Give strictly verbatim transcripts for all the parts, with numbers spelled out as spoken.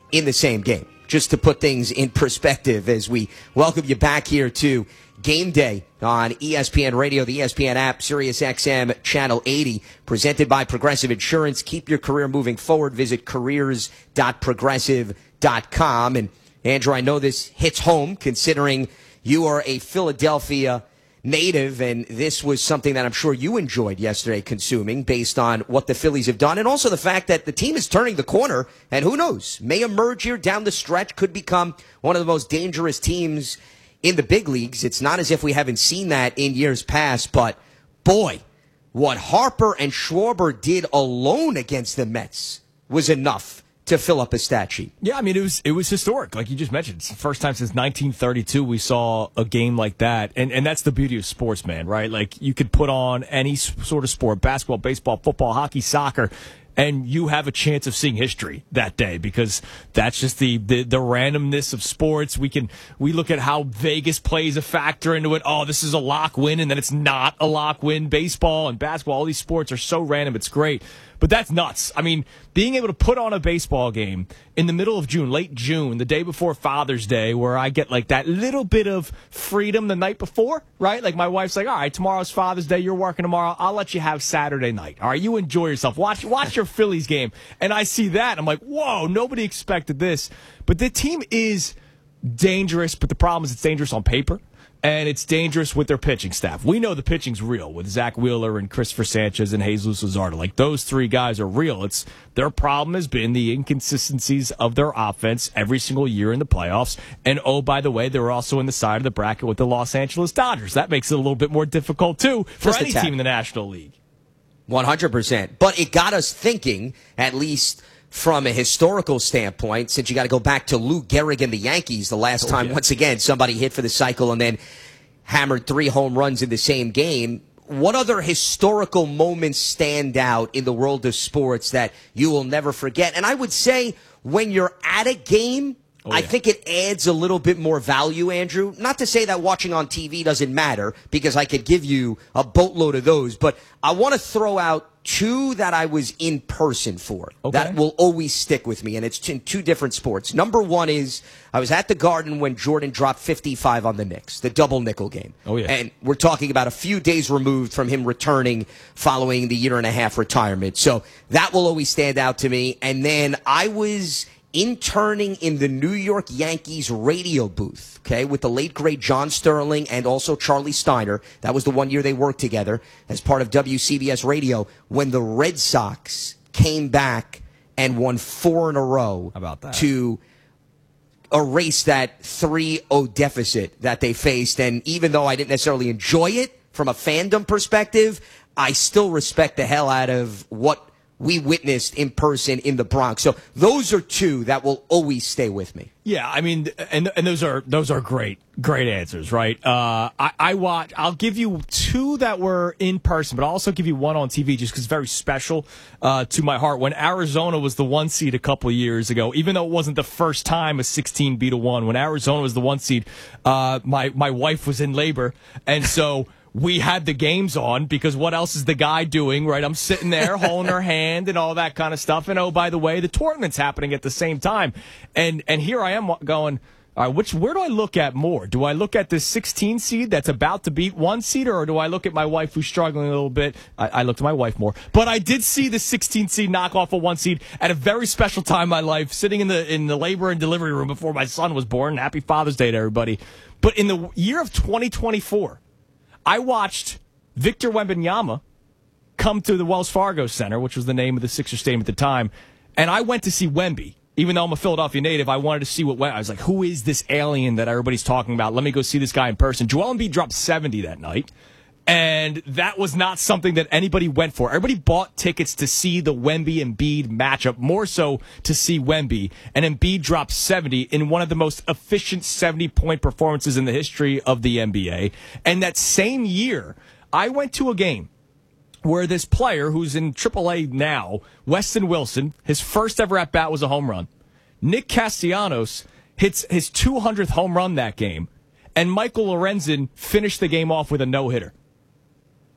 in the same game. Just to put things in perspective as we welcome you back here to Game Day on E S P N Radio, the E S P N app, Sirius X M Channel eighty, presented by Progressive Insurance. Keep your career moving forward. Visit careers dot progressive dot com. And Andrew, I know this hits home considering you are a Philadelphia native, and this was something that I'm sure you enjoyed yesterday consuming based on what the Phillies have done, and also the fact that the team is turning the corner, and who knows, may emerge here down the stretch, could become one of the most dangerous teams in the big leagues. It's not as if we haven't seen that in years past, but boy, what Harper and Schwarber did alone against the Mets was enough to fill up a stat sheet. Yeah, I mean, it was it was historic, like you just mentioned. It's the first time since nineteen thirty-two we saw a game like that. And and that's the beauty of sports, man, right? Like, you could put on any sort of sport, basketball, baseball, football, hockey, soccer, and you have a chance of seeing history that day, because that's just the, the, the randomness of sports. We can we look at how Vegas plays a factor into it. Oh, this is a lock win, and then it's not a lock win. Baseball and basketball, all these sports are so random. It's great. But that's nuts. I mean, being able to put on a baseball game in the middle of June, late June, the day before Father's Day, where I get like that little bit of freedom the night before, right? Like, my wife's like, all right, tomorrow's Father's Day. You're working tomorrow. I'll let you have Saturday night. All right, you enjoy yourself. Watch, watch your Phillies game. And I see that. I'm like, whoa, nobody expected this. But the team is dangerous, but the problem is it's dangerous on paper. And it's dangerous with their pitching staff. We know the pitching's real with Zach Wheeler and Christopher Sanchez and Jesus Luzardo. Like, those three guys are real. It's their problem has been the inconsistencies of their offense every single year in the playoffs. And, oh, by the way, they're also in the side of the bracket with the Los Angeles Dodgers. That makes it a little bit more difficult, too, for Just any team in the National League. one hundred percent. But it got us thinking, at least from a historical standpoint, since you got to go back to Lou Gehrig and the Yankees the last oh, time, yeah. once again, somebody hit for the cycle and then hammered three home runs in the same game. What other historical moments stand out in the world of sports that you will never forget? And I would say when you're at a game, oh, I yeah. think it adds a little bit more value, Andrew. Not to say that watching on T V doesn't matter, because I could give you a boatload of those, but I want to throw out two that I was in person for okay. that will always stick with me, and it's in two different sports. Number one is I was at the Garden when Jordan dropped fifty-five on the Knicks, the double nickel game. Oh, yeah. And we're talking about a few days removed from him returning following the year and a half retirement. So that will always stand out to me. And then I was interning in the New York Yankees radio booth, okay, with the late, great John Sterling and also Charlie Steiner. That was the one year they worked together as part of W C B S Radio when the Red Sox came back and won four in a row. How about that? To erase that three oh deficit that they faced. And even though I didn't necessarily enjoy it from a fandom perspective, I still respect the hell out of what we witnessed in person in the Bronx. So those are two that will always stay with me. Yeah, I mean, and and those are those are great, great answers, right? Uh, I, I watch. I'll give you two that were in person, but I'll also give you one on T V just because it's very special uh, to my heart. When Arizona was the one seed a couple of years ago, even though it wasn't the first time a sixteen beat a one, when Arizona was the one seed, uh, my my wife was in labor, and so we had the games on because what else is the guy doing, right? I'm sitting there holding her hand and all that kind of stuff. And, oh, by the way, the tournament's happening at the same time. And and here I am going, all right, which, where do I look at more? Do I look at this sixteen seed that's about to beat one seed, or do I look at my wife who's struggling a little bit? I, I looked at my wife more. But I did see the sixteen seed knock off a one seed at a very special time in my life, sitting in the in the labor and delivery room before my son was born. Happy Father's Day to everybody. But in the year of twenty twenty-four, I watched Victor Wembanyama come to the Wells Fargo Center, which was the name of the Sixers Stadium at the time, and I went to see Wemby. Even though I'm a Philadelphia native, I wanted to see what Wemby. I was like, who is this alien that everybody's talking about? Let me go see this guy in person. Joel Embiid dropped seventy that night, and that was not something that anybody went for. Everybody bought tickets to see the Wemby-Embiid matchup, more so to see Wemby, and Embiid dropped seventy in one of the most efficient seventy-point performances in the history of the N B A. And that same year, I went to a game where this player who's in triple A now, Weston Wilson, his first ever at-bat was a home run. Nick Castellanos hits his two hundredth home run that game, and Michael Lorenzen finished the game off with a no-hitter.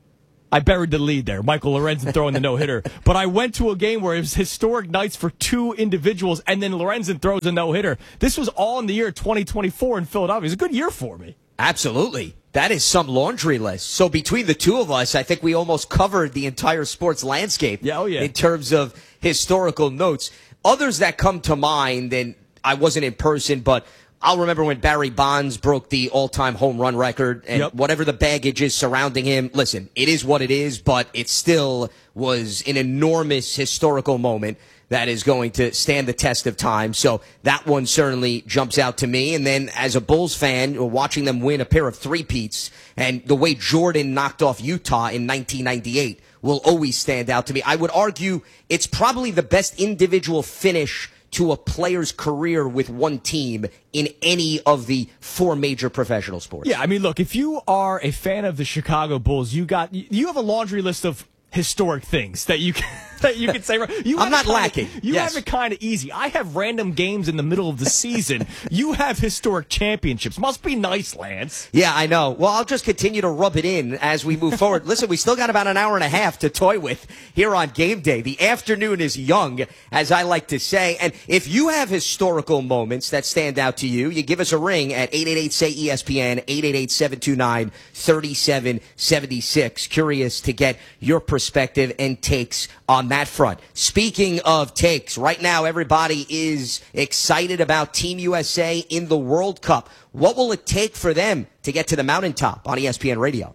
I buried the lead there. Michael Lorenzen throwing the no-hitter. But I went to a game where it was historic nights for two individuals, and then Lorenzen throws a no-hitter. This was all in the year twenty twenty-four in Philadelphia. It was a good year for me. Absolutely. That is some laundry list. So between the two of us, I think we almost covered the entire sports landscape yeah, oh yeah. in terms of historical notes. Others that come to mind, and I wasn't in person, but I'll remember when Barry Bonds broke the all-time home run record, and yep. whatever the baggage is surrounding him, listen, it is what it is, but it still was an enormous historical moment that is going to stand the test of time. So that one certainly jumps out to me. And then as a Bulls fan, watching them win a pair of three-peats, and the way Jordan knocked off Utah in nineteen ninety-eight will always stand out to me. I would argue it's probably the best individual finish to a player's career with one team in any of the four major professional sports. Yeah, I mean, look, if you are a fan of the Chicago Bulls, you got you have a laundry list of historic things that you can that you can say. You I'm not kinda, lacking. You yes. have it kind of easy. I have random games in the middle of the season. You have historic championships. Must be nice, Lance. Yeah, I know. Well, I'll just continue to rub it in as we move forward. Listen, we still got about an hour and a half to toy with here on Game Day. The afternoon is young, as I like to say. And if you have historical moments that stand out to you, you give us a ring at eight eight eight, S A Y, E S P N, eight eight eight, seven two nine, three seven seven six. Curious to get your perspective and takes on that front. Speaking of takes, right now everybody is excited about Team U S A in the World Cup. What will it take for them to get to the mountaintop on E S P N Radio?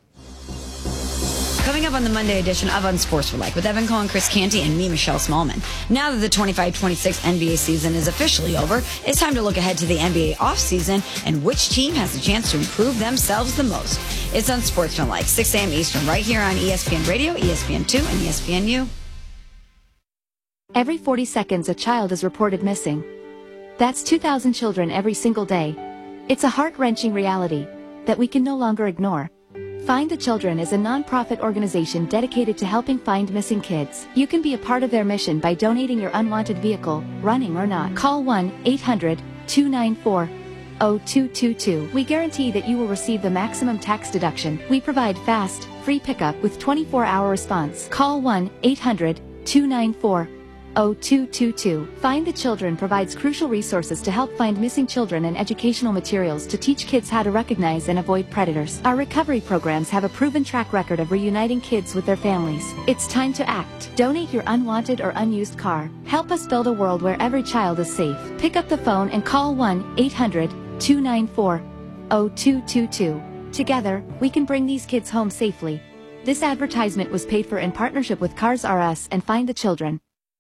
Coming up on the Monday edition of Unsportsmanlike with Evan Cohen, Chris Canty, and me, Michelle Smallman. Now that the twenty-five twenty-six N B A season is officially over, it's time to look ahead to the N B A offseason and which team has a chance to improve themselves the most. It's Unsportsmanlike, six a.m. Eastern, right here on E S P N Radio, E S P N two, and E S P N U. Every forty seconds, a child is reported missing. That's two thousand children every single day. It's a heart-wrenching reality that we can no longer ignore. Find the Children is a non-profit organization dedicated to helping find missing kids. You can be a part of their mission by donating your unwanted vehicle, running or not. Call one eight hundred, two nine four, zero two two two. We guarantee that you will receive the maximum tax deduction. We provide fast, free pickup with twenty-four hour response. Call one eight hundred, two nine four, zero two two two. Find the Children provides crucial resources to help find missing children and educational materials to teach kids how to recognize and avoid predators. Our recovery programs have a proven track record of reuniting kids with their families. It's time to act. Donate your unwanted or unused car. Help us build a world where every child is safe. Pick up the phone and call one eight hundred, two nine four, zero two two two. Together, we can bring these kids home safely. This advertisement was paid for in partnership with Cars R Us and Find the Children.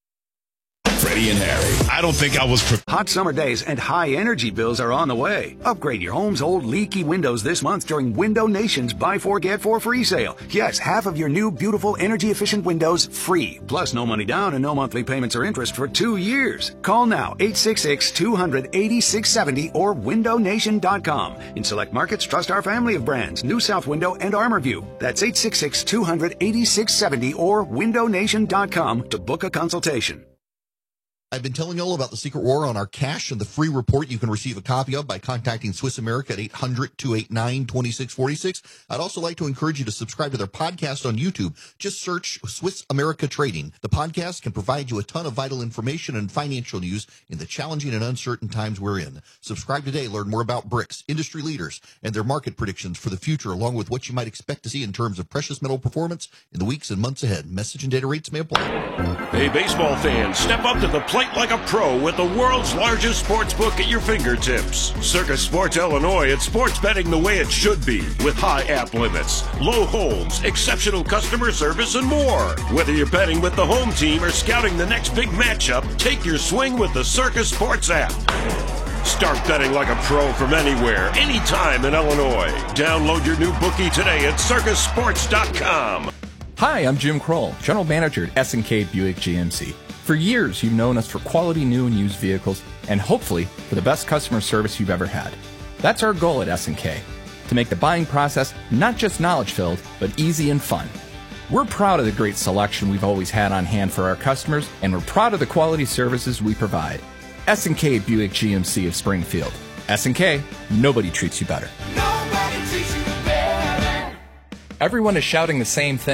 Freddie and Harry. I don't think I was prepared. Hot summer days and high energy bills are on the way. Upgrade your home's old leaky windows this month during Window Nation's Buy Four Get Four free sale. Yes, half of your new beautiful energy efficient windows free. Plus no money down and no monthly payments or interest for two years. Call now eight six six, two hundred, eighty-six seventy or window nation dot com. In select markets, trust our family of brands, New South Window and ArmorView. That's eight six six, two hundred, eighty-six seventy or window nation dot com to book a consultation. I've been telling you all about the secret war on our cash and the free report you can receive a copy of by contacting Swiss America at eight hundred, two eight nine, two six four six. I'd also like to encourage you to subscribe to their podcast on YouTube. Just search Swiss America Trading. The podcast can provide you a ton of vital information and financial news in the challenging and uncertain times we're in. Subscribe today. Learn more about BRICS, industry leaders, and their market predictions for the future, along with what you might expect to see in terms of precious metal performance in the weeks and months ahead. Message and data rates may apply. Hey, baseball fans, step up to the plate like a pro with the world's largest sports book at your fingertips. Circus Sports Illinois, it's sports betting the way it should be, with high app limits, low holds, exceptional customer service, and more. Whether you're betting with the home team or scouting the next big matchup, take your swing with the Circus Sports app. Start betting like a pro from anywhere, anytime in Illinois. Download your new bookie today at circus sports dot com. Hi, I'm Jim Kroll, General Manager at S and K Buick G M C. For years, you've known us for quality new and used vehicles, and hopefully for the best customer service you've ever had. That's our goal at S and K, to make the buying process not just knowledge-filled, but easy and fun. We're proud of the great selection we've always had on hand for our customers, and we're proud of the quality services we provide. S and K Buick G M C of Springfield. S and K, nobody treats you better. Nobody treats you better. Everyone is shouting the same thing.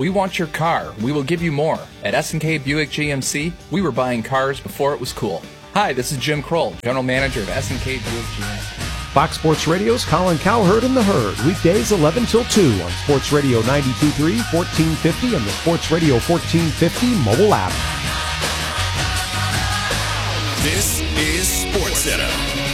We want your car. We will give you more. At S and K Buick G M C, we were buying cars before it was cool. Hi, this is Jim Kroll, General Manager of S and K Buick G M C. Fox Sports Radio's Colin Cowherd and the Herd, weekdays eleven till two on Sports Radio ninety-two point three, fourteen fifty, and the Sports Radio fourteen fifty mobile app. This is Sports Center.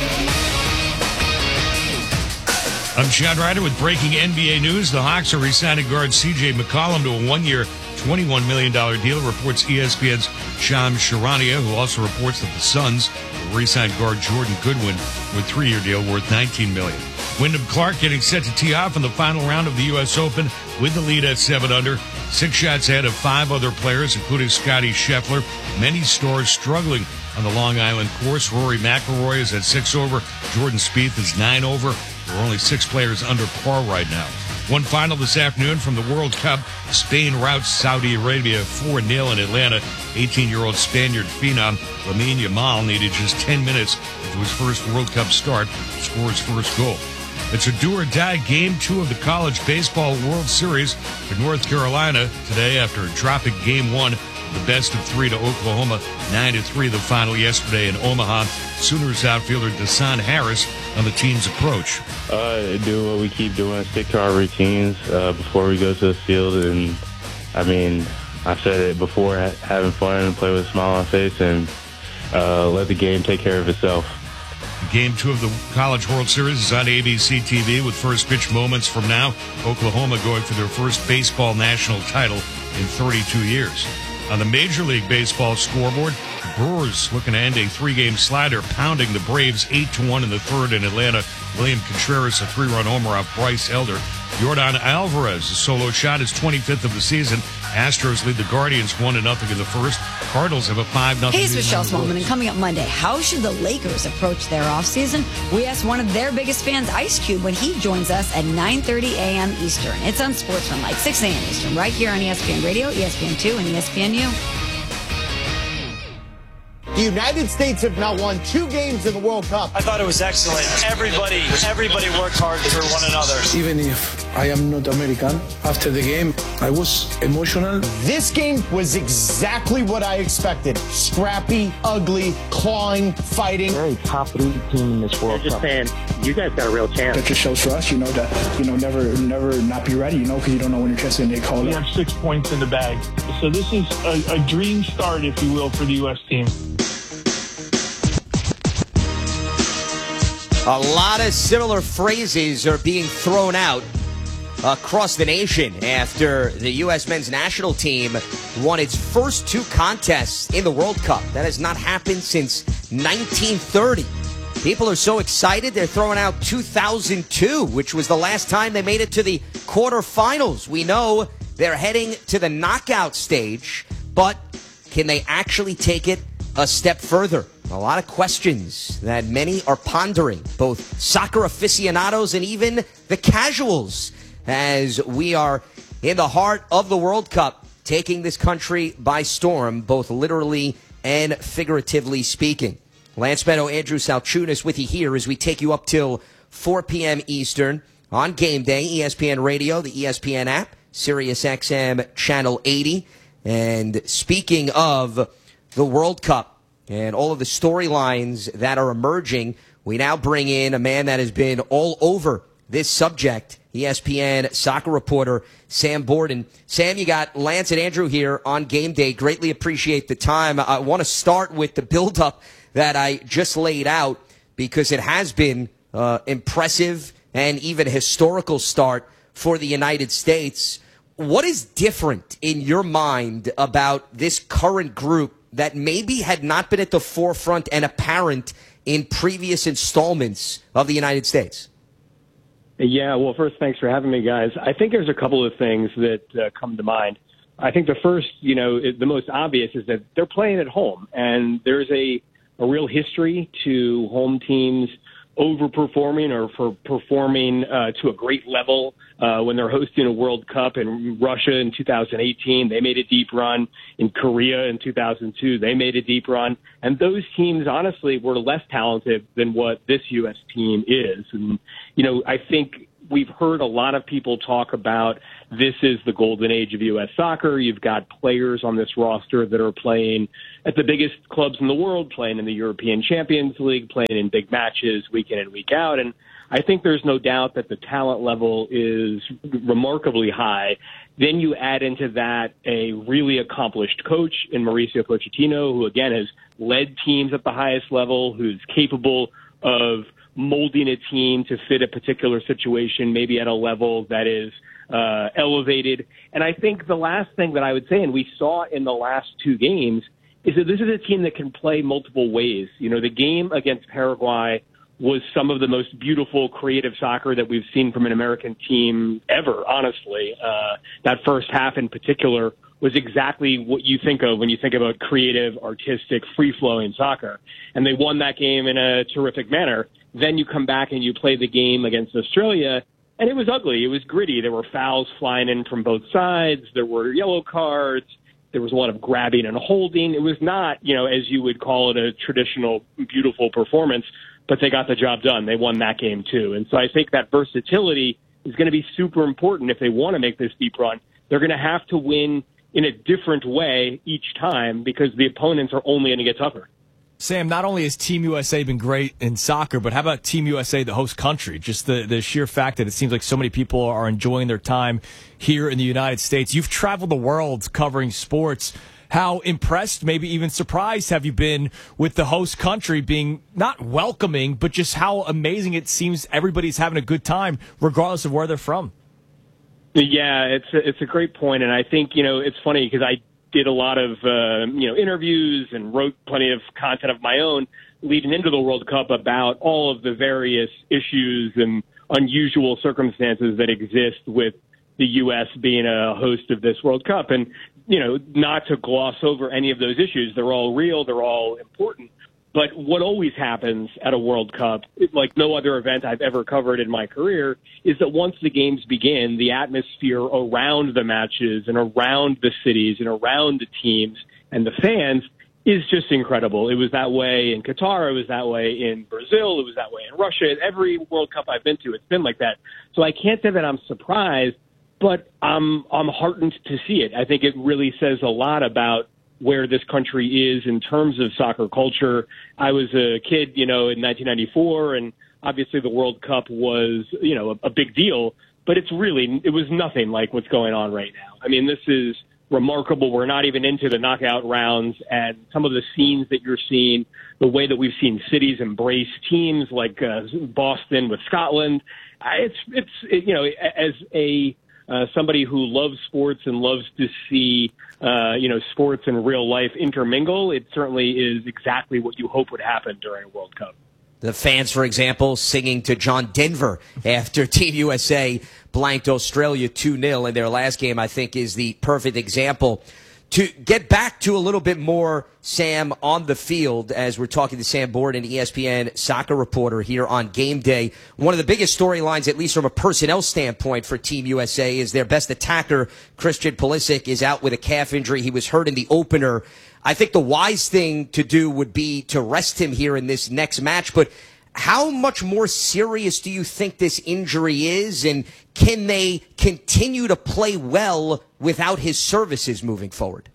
I'm Chad Ryder with breaking N B A news. The Hawks are re-signing guard C J McCollum to a one-year, twenty-one million dollars deal, reports E S P N's Shams Charania, who also reports that the Suns will re-sign guard Jordan Goodwin with a three-year deal worth nineteen million dollars. Wyndham Clark getting set to tee off in the final round of the U S Open with the lead at seven under. Six shots ahead of five other players, including Scottie Scheffler. Many stars struggling on the Long Island course. Rory McIlroy is at six over. Jordan Spieth is nine over. There are only six players under par right now. One final this afternoon from the World Cup. Spain routs Saudi Arabia four nil in Atlanta. eighteen-year-old Spaniard phenom Lamine Yamal needed just ten minutes into his first World Cup start to score his first goal. It's a do-or-die game two of the College Baseball World Series for North Carolina today after dropping game one of the best of three to Oklahoma, nine to three the final yesterday in Omaha. Sooners outfielder Deshaun Harris on the team's approach. Uh, do what we keep doing, stick to our routines uh, before we go to the field. And, I mean, I've said it before, ha- having fun and play with a smile on my face and uh, let the game take care of itself. Game two of the College World Series is on A B C T V with first pitch moments from now. Oklahoma going for their first baseball national title in thirty-two years. On the Major League Baseball scoreboard, the Brewers looking to end a three-game slider, pounding the Braves eight to one in the third in Atlanta. William Contreras, a three-run homer off Bryce Elder. Yordan Alvarez, a solo shot, his twenty-fifth of the season. Astros lead the Guardians one to nothing in the first. Cardinals have a five nothing. Hey, it's Michelle Smallman, and coming up Monday, how should the Lakers approach their offseason? We asked one of their biggest fans, Ice Cube, when he joins us at nine thirty a.m. Eastern. It's on Sportsman, like six a.m. Eastern, right here on E S P N Radio, E S P N two, and E S P N U. The United States have now won two games in the World Cup. I thought it was excellent. Everybody, everybody worked hard for one another. Even if I am not American, after the game, I was emotional. This game was exactly what I expected. Scrappy, ugly, clawing, fighting. Very top elite team in this World Cup. Just saying, you guys got a real chance. That just shows for us, you know, that, you know, never, never not be ready, you know, because you don't know when your chance is going to get called up. We have six points in the bag. So this is a, a dream start, if you will, for the U S team. A lot of similar phrases are being thrown out across the nation after the U S men's national team won its first two contests in the World Cup. That has not happened since nineteen thirty. People are so excited, they're throwing out two thousand two, which was the last time they made it to the quarterfinals. We know they're heading to the knockout stage, but can they actually take it a step further? A lot of questions that many are pondering, both soccer aficionados and even the casuals, as we are in the heart of the World Cup, taking this country by storm, both literally and figuratively speaking. Lance Meadow, Andrew Salchunas with you here as we take you up till four p.m. Eastern on Game Day, E S P N Radio, the E S P N app, Sirius X M Channel eighty. And speaking of the World Cup, and all of the storylines that are emerging, we now bring in a man that has been all over this subject, E S P N soccer reporter Sam Borden. Sam, you got Lance and Andrew here on Game Day. Greatly appreciate the time. I want to start with the buildup that I just laid out because it has been uh, impressive and even historical start for the United States. What is different in your mind about this current group that maybe had not been at the forefront and apparent in previous installments of the United States? Yeah, well, first, thanks for having me, guys. I think there's a couple of things that uh, come to mind. I think the first, you know, it, the most obvious is that they're playing at home, and there's a, a real history to home teams overperforming or for performing uh, to a great level uh, when they're hosting a World Cup. In Russia in two thousand eighteen, they made a deep run. In Korea in two thousand two, they made a deep run. And those teams, honestly, were less talented than what this U S team is. And, you know, I think we've heard a lot of people talk about this is the golden age of U S soccer. You've got players on this roster that are playing at the biggest clubs in the world, playing in the European Champions League, playing in big matches week in and week out. And I think there's no doubt that the talent level is remarkably high. Then you add into that a really accomplished coach in Mauricio Pochettino, who, again, has led teams at the highest level, who's capable of molding a team to fit a particular situation, maybe at a level that is uh, elevated. And I think the last thing that I would say, and we saw in the last two games, is that this is a team that can play multiple ways. You know, the game against Paraguay was some of the most beautiful, creative soccer that we've seen from an American team ever, honestly. Uh, that first half in particular was exactly what you think of when you think about creative, artistic, free-flowing soccer. And they won that game in a terrific manner. Then you come back and you play the game against Australia, and it was ugly. It was gritty. There were fouls flying in from both sides. There were yellow cards. There was a lot of grabbing and holding. It was not, you know, as you would call it, a traditional, beautiful performance, but they got the job done. They won that game too. And so I think that versatility is going to be super important if they want to make this deep run. They're going to have to win in a different way each time because the opponents are only going to get tougher. Sam, not only has Team U S A been great in soccer, but how about Team U S A, the host country? Just the, the sheer fact that it seems like so many people are enjoying their time here in the United States. You've traveled the world covering sports. How impressed, maybe even surprised have you been with the host country being not welcoming, but just how amazing it seems everybody's having a good time, regardless of where they're from? Yeah, it's a, it's a great point, and I think, you know, it's funny because I did a lot of, uh, you know, interviews and wrote plenty of content of my own leading into the World Cup about all of the various issues and unusual circumstances that exist with the U S being a host of this World Cup. And, you know, not to gloss over any of those issues. They're all real. They're all important. But what always happens at a World Cup, like no other event I've ever covered in my career, is that once the games begin, the atmosphere around the matches and around the cities and around the teams and the fans is just incredible. It was that way in Qatar. It was that way in Brazil. It was that way in Russia. Every World Cup I've been to, it's been like that. So I can't say that I'm surprised, but I'm, I'm heartened to see it. I think it really says a lot about where this country is in terms of soccer culture. I was a kid, you know, in nineteen ninety-four, and obviously the World Cup was, you know, a, a big deal, but it's really, it was nothing like what's going on right now. I mean, this is remarkable. We're not even into the knockout rounds, and some of the scenes that you're seeing, the way that we've seen cities embrace teams like uh, Boston with Scotland, it's, it's, it, you know, as a, Uh, somebody who loves sports and loves to see, uh, you know, sports and real life intermingle, it certainly is exactly what you hope would happen during a World Cup. The fans, for example, singing to John Denver after Team U S A blanked Australia two nil in their last game, I think is the perfect example. To get back to a little bit more, Sam, on the field, as we're talking to Sam Borden, E S P N soccer reporter here on Game Day, one of the biggest storylines, at least from a personnel standpoint for Team U S A, is their best attacker, Christian Pulisic, is out with a calf injury. He was hurt in the opener. I think the wise thing to do would be to rest him here in this next match, but how much more serious do you think this injury is, and can they continue to play well without his services moving forward?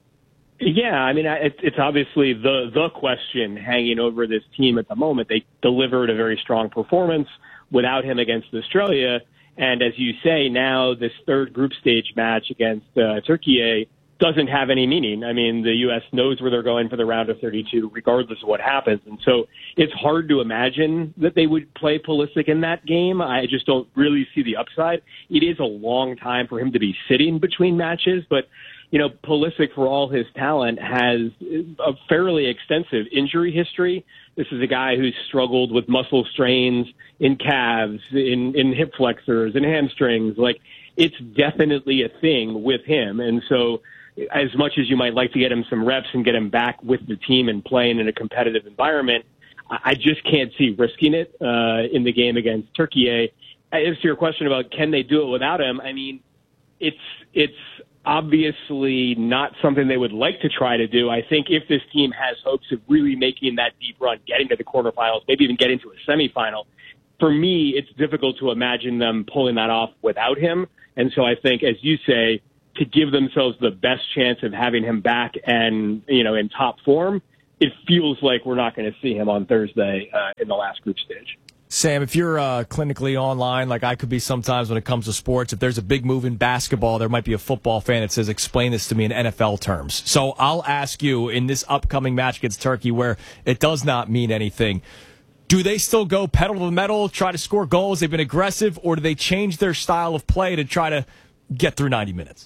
Yeah, I mean, it, it's obviously the the question hanging over this team at the moment. They delivered a very strong performance without him against Australia, and as you say, now this third group stage match against uh, Turkey doesn't have any meaning. I mean, the U S knows where they're going for the round of thirty-two, regardless of what happens. And so it's hard to imagine that they would play Pulisic in that game. I just don't really see the upside. It is a long time for him to be sitting between matches, but, you know, Pulisic, for all his talent, has a fairly extensive injury history. This is a guy who's struggled with muscle strains in calves, in, in hip flexors, and hamstrings. Like, it's definitely a thing with him. And so, as much as you might like to get him some reps and get him back with the team and playing in a competitive environment, I just can't see risking it uh, in the game against Turkey. As to your question about can they do it without him, I mean, it's it's obviously not something they would like to try to do. I think if this team has hopes of really making that deep run, getting to the quarterfinals, maybe even getting to a semifinal, for me, it's difficult to imagine them pulling that off without him. And so I think, as you say, to give themselves the best chance of having him back and, you know, in top form, it feels like we're not going to see him on Thursday uh, in the last group stage. Sam, if you're uh, clinically online, like I could be sometimes when it comes to sports, if there's a big move in basketball, there might be a football fan that says, explain this to me in N F L terms. So I'll ask you, in this upcoming match against Turkey where it does not mean anything, do they still go pedal to the metal, try to score goals? They've been aggressive, or do they change their style of play to try to get through ninety minutes?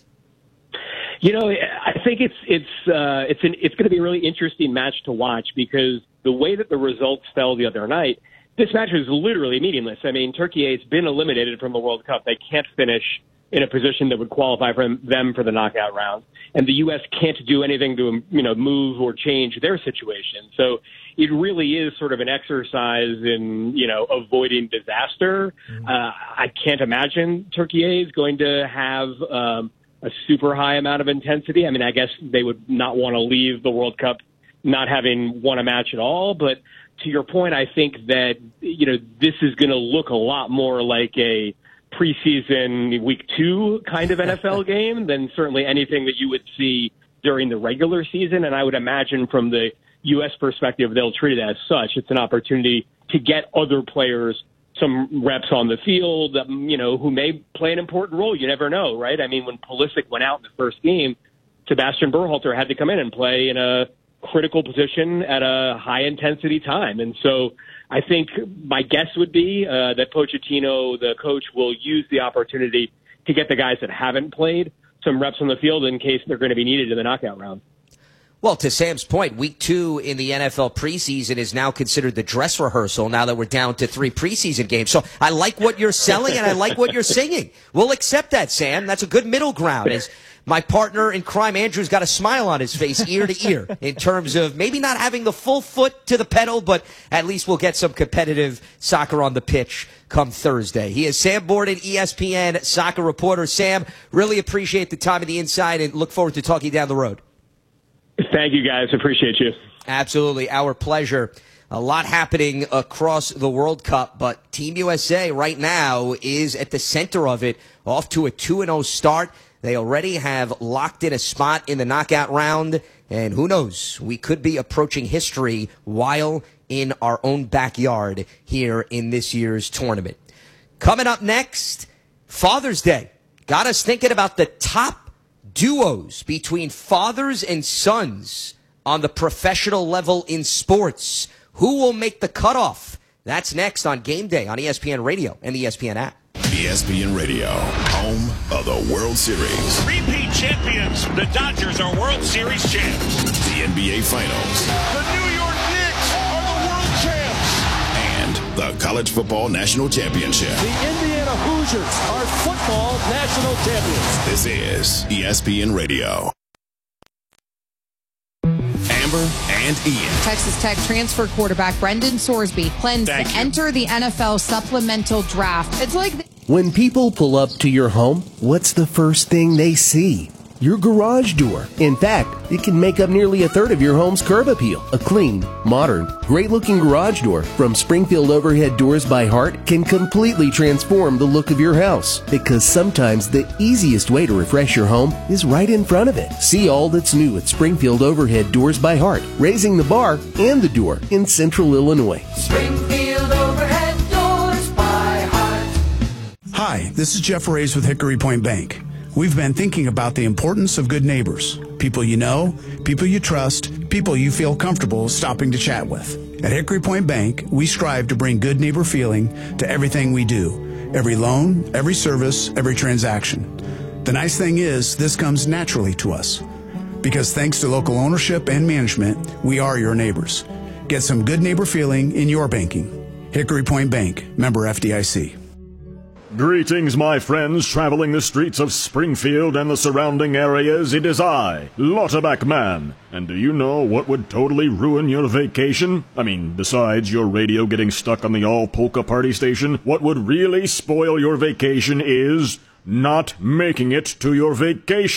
You know, I think it's it's uh, it's an, it's going to be a really interesting match to watch, because the way that the results fell the other night, this match is literally meaningless. I mean, Turkey has been eliminated from the World Cup. They can't finish in a position that would qualify for them for the knockout round, and the U S can't do anything to, you know, move or change their situation. So it really is sort of an exercise in, you know, avoiding disaster. Mm-hmm. Uh, I can't imagine Turkey is going to have um, a super high amount of intensity. I mean, I guess they would not want to leave the World Cup not having won a match at all. But to your point, I think that, you know, this is going to look a lot more like a preseason week two kind of N F L game than certainly anything that you would see during the regular season. And I would imagine from the U S perspective, they'll treat it as such. It's an opportunity to get other players some reps on the field, um, you know, who may play an important role. You never know, right? I mean, when Pulisic went out in the first game, Sebastian Berhalter had to come in and play in a critical position at a high-intensity time. And so I think my guess would be uh, that Pochettino, the coach, will use the opportunity to get the guys that haven't played some reps on the field in case they're going to be needed in the knockout round. Well, to Sam's point, week two in the N F L preseason is now considered the dress rehearsal now that we're down to three preseason games. So I like what you're selling and I like what you're singing. We'll accept that, Sam. That's a good middle ground. As my partner in crime, Andrew's got a smile on his face ear to ear in terms of maybe not having the full foot to the pedal, but at least we'll get some competitive soccer on the pitch come Thursday. He is Sam Borden, E S P N soccer reporter. Sam, really appreciate the time and the insight and look forward to talking down the road. Thank you, guys. Appreciate you. Absolutely. Our pleasure. A lot happening across the World Cup, but Team U S A right now is at the center of it, off to a two and oh start. They already have locked in a spot in the knockout round, and who knows, we could be approaching history while in our own backyard here in this year's tournament. Coming up next, Father's Day. Got us thinking about the top duos between fathers and sons on the professional level in sports. Who will make the cutoff? That's next on Game Day on E S P N Radio and the E S P N app. E S P N Radio, home of the World Series. Repeat champions, the Dodgers are World Series champs. The N B A Finals. The New York Knicks are the world champs. And the College Football National Championship. The Indiana Hoosiers are football national champions. This is E S P N Radio. Amber and Ian. Texas Tech transfer quarterback Brendan Sorsby plans Thank to you. enter the N F L supplemental draft. It's like... The- When people pull up to your home, what's the first thing they see? Your garage door. In fact, it can make up nearly a third of your home's curb appeal. A clean, modern, great-looking garage door from Springfield Overhead Doors by Heart can completely transform the look of your house. Because sometimes the easiest way to refresh your home is right in front of it. See all that's new at Springfield Overhead Doors by Heart, raising the bar and the door in Central Illinois. Springfield Overhead Doors by Heart. Hi, this is Jeff Reyes with Hickory Point Bank. We've been thinking about the importance of good neighbors, people you know, people you trust, people you feel comfortable stopping to chat with. At Hickory Point Bank, we strive to bring good neighbor feeling to everything we do, every loan, every service, every transaction. The nice thing is, this comes naturally to us, because thanks to local ownership and management, we are your neighbors. Get some good neighbor feeling in your banking. Hickory Point Bank, member F D I C. Greetings, my friends traveling the streets of Springfield and the surrounding areas. It is I, Lauterbach Man. And do you know what would totally ruin your vacation? I mean, besides your radio getting stuck on the all-polka party station, what would really spoil your vacation is not making it to your vacation.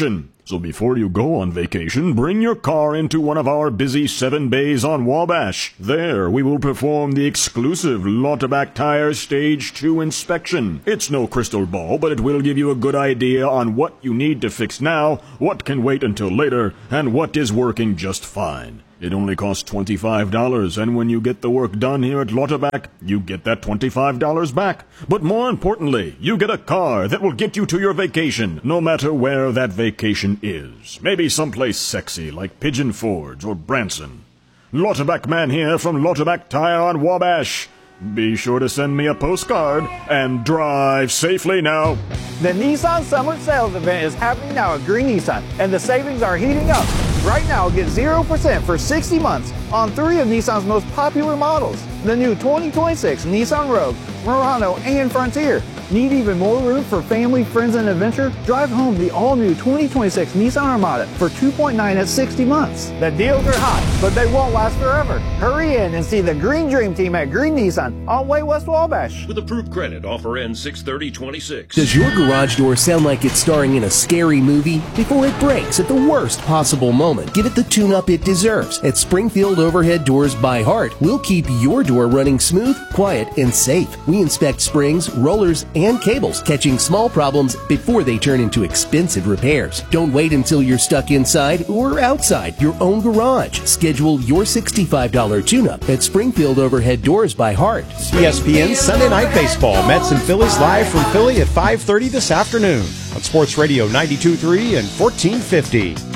So before you go on vacation, bring your car into one of our busy seven bays on Wabash. There, we will perform the exclusive Lauterbach Tire Stage two inspection. It's no crystal ball, but it will give you a good idea on what you need to fix now, what can wait until later, and what is working just fine. It only costs twenty-five dollars, and when you get the work done here at Lauterbach, you get that twenty-five dollars back. But more importantly, you get a car that will get you to your vacation, no matter where that vacation is. Maybe someplace sexy like Pigeon Forge or Branson. Lauterbach Man here from Lauterbach Tire on Wabash. Be sure to send me a postcard and drive safely now. The Nissan Summer Sales Event is happening now at Green Nissan, and the savings are heating up. Right now, get zero percent for sixty months on three of Nissan's most popular models. The new twenty twenty-six Nissan Rogue, Murano, and Frontier. Need even more room for family, friends, and adventure? Drive home the all-new twenty twenty-six Nissan Armada for two point nine at sixty months. The deals are hot, but they won't last forever. Hurry in and see the Green Dream Team at Green Nissan on Way West Wabash. With approved credit, offer ends six thirty twenty-six. Does your garage door sound like it's starring in a scary movie? Before it breaks at the worst possible moment, give it the tune-up it deserves. At Springfield Overhead Doors by Heart, we'll keep your door running smooth, quiet, and safe. We inspect springs, rollers, and cables, catching small problems before they turn into expensive repairs. Don't wait until you're stuck inside or outside your own garage. Schedule your sixty-five dollars tune-up at Springfield Overhead Doors by Heart. E S P N Sunday Night Baseball. Mets and Phillies live from Philly at five thirty this afternoon on Sports Radio ninety-two point three and fourteen fifty.